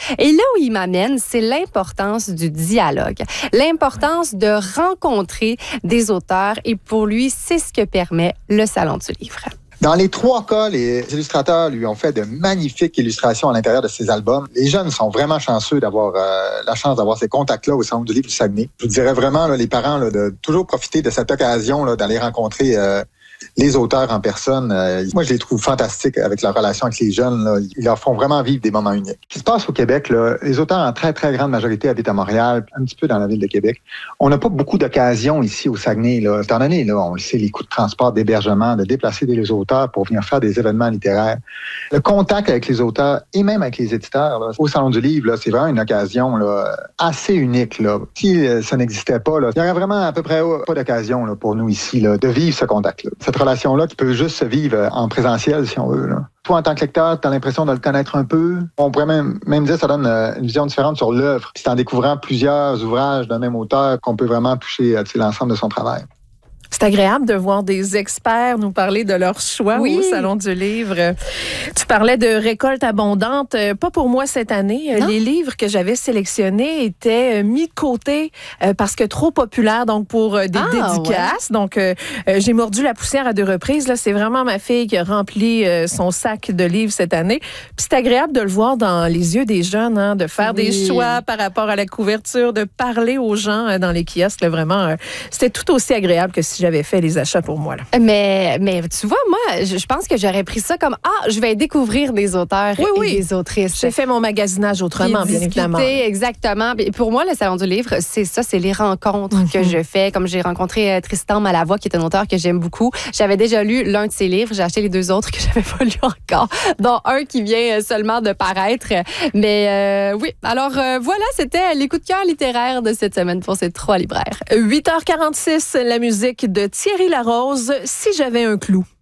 Et là où il m'amène, c'est l'importance du dialogue, l'importance de rencontrer des auteurs. Et pour lui, c'est ce que permet le Salon du livre. Dans les 3 cas, les illustrateurs lui ont fait de magnifiques illustrations à l'intérieur de ses albums. Les jeunes sont vraiment chanceux d'avoir la chance d'avoir ces contacts-là au Salon du livre du Saguenay. Je vous dirais vraiment, là, les parents, là, de toujours profiter de cette occasion là, d'aller rencontrer les auteurs en personne. Moi, je les trouve fantastiques avec leur relation avec les jeunes. Là. Ils leur font vraiment vivre des moments uniques. Ce qui se passe au Québec, là, les auteurs en très, très grande majorité habitent à Montréal, un petit peu dans la ville de Québec. On n'a pas beaucoup d'occasions ici au Saguenay. Là. Étant donné, là, on le sait, les coûts de transport, d'hébergement, de déplacer des auteurs pour venir faire des événements littéraires. Le contact avec les auteurs et même avec les éditeurs là, au Salon du livre, là, c'est vraiment une occasion là, assez unique. Là. Si ça n'existait pas, là, il y aurait vraiment à peu près pas d'occasion là, pour nous ici là, de vivre ce contact-là. Cette relation-là qui peut juste se vivre en présentiel, si on veut. Là. Toi, en tant que lecteur, tu as l'impression de le connaître un peu. On pourrait même dire que ça donne une vision différente sur l'œuvre. C'est en découvrant plusieurs ouvrages d'un même auteur qu'on peut vraiment toucher l'ensemble de son travail. C'est agréable de voir des experts nous parler de leur choix au Salon du livre. Tu parlais de récolte abondante. Pas pour moi cette année. Les livres que j'avais sélectionnés étaient mis de côté parce que trop populaires, donc pour des dédicaces. Ouais. Donc, j'ai mordu la poussière à 2 reprises. Là, c'est vraiment ma fille qui a rempli son sac de livres cette année. Puis c'est agréable de le voir dans les yeux des jeunes, hein, de faire des choix par rapport à la couverture, de parler aux gens dans les kiosques. Là, vraiment, c'était tout aussi agréable que si j'avais fait les achats pour moi. Là. Mais tu vois, moi, je pense que j'aurais pris ça comme je vais découvrir des auteurs et des autrices. J'ai fait mon magasinage autrement, bien évidemment. Exactement. Pour moi, le Salon du livre, c'est ça, c'est les rencontres que je fais. Comme j'ai rencontré Tristan Malavoie, qui est un auteur que j'aime beaucoup. J'avais déjà lu l'un de ses livres. J'ai acheté les 2 autres que j'avais pas lus encore, dont un qui vient seulement de paraître. Mais oui, alors voilà, c'était les coups de cœur littéraires de cette semaine pour ces 3 libraires. 8h46, la musique de Thierry Larose, Si j'avais un clou.